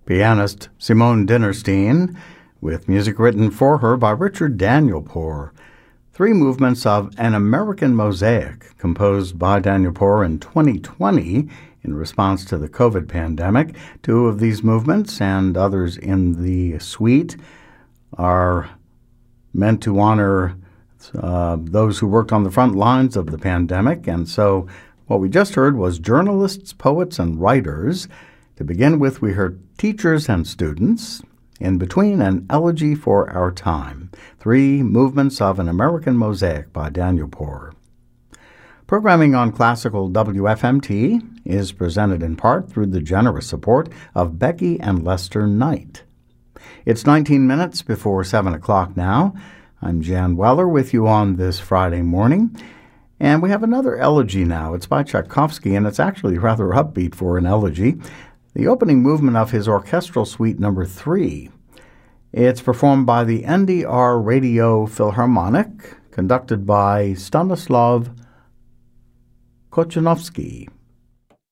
Pianist Simone Dinnerstein, with music written for her by Richard Danielpour. 3 movements of An American Mosaic, composed by Danielpour in 2020 in response to the COVID pandemic. 2 of these movements and others in the suite are meant to honor those who worked on the front lines of the pandemic. And so what we just heard was journalists, poets, and writers. To begin with, we heard teachers and students. In between, an elegy for our time. 3 movements of An American Mosaic by Danielpour. Programming on Classical WFMT is presented in part through the generous support of Becky and Lester Knight. It's 19 minutes before 7 o'clock now. I'm Jan Weller with you on this Friday morning. And we have another elegy now. It's by Tchaikovsky, and it's actually rather upbeat for an elegy. The opening movement of his Orchestral Suite No. 3. It's performed by the NDR Radio Philharmonic, conducted by Stanislav Kochanovsky.